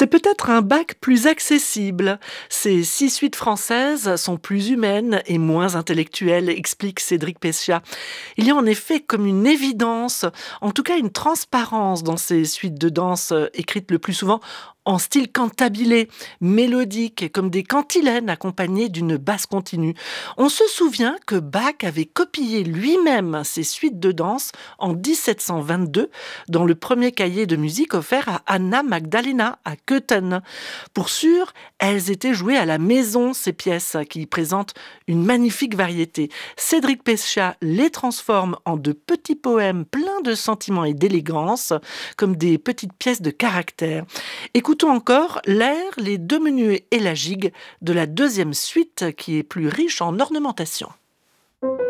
C'est peut-être un Bach plus accessible. Ces 6 suites françaises sont plus humaines et moins intellectuelles, explique Cédric Pescia. Il y a en effet comme une évidence, en tout cas une transparence dans ces suites de danse écrites le plus souvent en style cantabilé, mélodique, comme des cantilènes accompagnées d'une basse continue. On se souvient que Bach avait copié lui-même ces suites de danse en 1722 dans le premier cahier de musique offert à Anna Magdalena à Köthen. Pour sûr, elles étaient jouées à la maison, ces pièces qui présentent une magnifique variété. Cédric Pescia les transforme en de petits poèmes pleins de sentiments et d'élégance, comme des petites pièces de caractère. Écoutons encore l'air, les deux menuets et la gigue de la deuxième suite qui est plus riche en ornementation.